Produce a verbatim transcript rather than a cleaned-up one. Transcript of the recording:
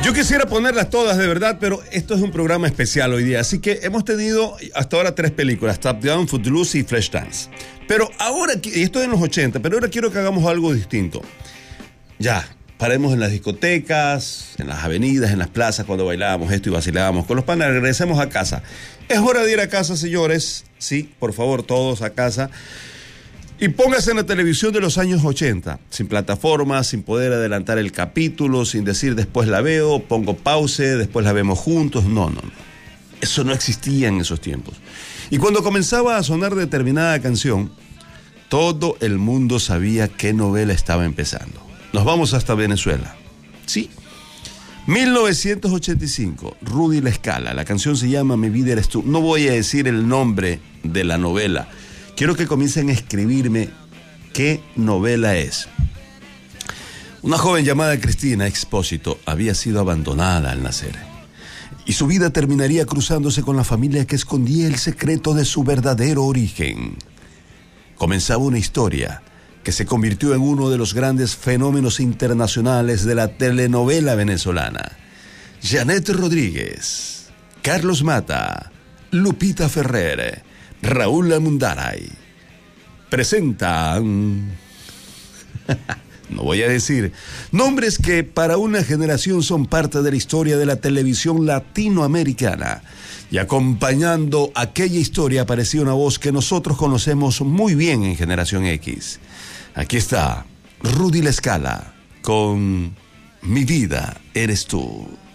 Yo quisiera ponerlas todas de verdad, pero esto es un programa especial hoy día. Así que hemos tenido hasta ahora tres películas: Top Gun, Footloose y Flashdance. Pero ahora, y esto es en los ochenta, pero ahora quiero que hagamos algo distinto. Ya, paremos en las discotecas, en las avenidas, en las plazas, cuando bailábamos esto y vacilábamos con los panas, regresemos a casa. Es hora de ir a casa, señores. Sí, por favor, todos a casa. Y póngase en la televisión de los años ochenta, sin plataformas, sin poder adelantar el capítulo, sin decir después la veo, pongo pause, después la vemos juntos. No, no, no. Eso no existía en esos tiempos. Y cuando comenzaba a sonar determinada canción, todo el mundo sabía qué novela estaba empezando. Nos vamos hasta Venezuela. Sí. mil novecientos ochenta y cinco, Rudy La Scala. La canción se llama Mi vida eres tú. No voy a decir el nombre de la novela. Quiero que comiencen a escribirme qué novela es. Una joven llamada Cristina Expósito había sido abandonada al nacer, y su vida terminaría cruzándose con la familia que escondía el secreto de su verdadero origen. Comenzaba una historia que se convirtió en uno de los grandes fenómenos internacionales de la telenovela venezolana. Janet Rodríguez, Carlos Mata, Lupita Ferrer, Raúl Amundaray presentan, no voy a decir, nombres que para una generación son parte de la historia de la televisión latinoamericana. Y acompañando aquella historia apareció una voz que nosotros conocemos muy bien en Generación X. Aquí está Rudy La Scala con Mi vida eres tú.